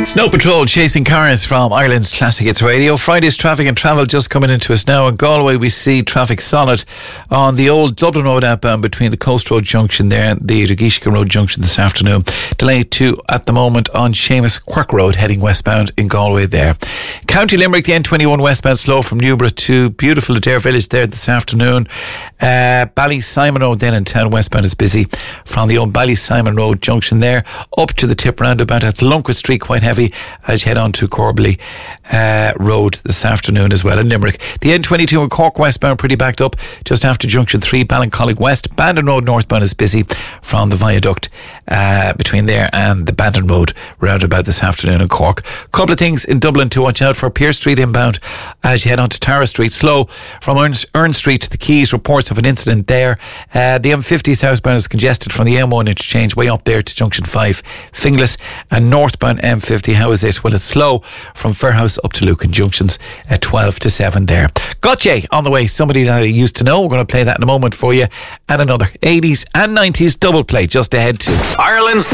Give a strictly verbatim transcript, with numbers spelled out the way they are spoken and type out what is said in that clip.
Snow Patrol chasing cars from Ireland's Classic Hits Radio. Friday's traffic and travel just coming into us now. In Galway, we see traffic solid on the old Dublin Road outbound between the Coast Road junction there and the Regishka Road junction this afternoon. Delay too at the moment on Seamus Quirk Road heading westbound in Galway there. County Limerick, the N twenty-one westbound slow from Newborough to beautiful Adair Village there this afternoon. Uh, Ballysimon Road then in town westbound is busy from the old Ballysimon Road junction there up to the tip roundabout at Lunkwood Street, quite heavy as you head on to Corbally uh, Road this afternoon as well in Limerick. The N twenty-two in Cork westbound pretty backed up just after junction three. Ballincollig West. Bandon Road northbound is busy from the viaduct uh, between there and the Bandon Road roundabout this afternoon in Cork. Couple of things in Dublin to watch out for. Pearse Street inbound as you head on to Tara Street. Slow from Ern, Ern Street to the Keys. Reports of an incident there. Uh, the M fifty southbound is congested from the M one interchange way up there to junction five. Finglas and northbound M fifty. How is it? Well, it's slow from Fairhouse up to Lucan junctions at twelve to seven there. Gotcha on the way. Somebody that I used to know. We're going to play that in a moment for you. And another eighties and nineties double play just ahead too. Ireland's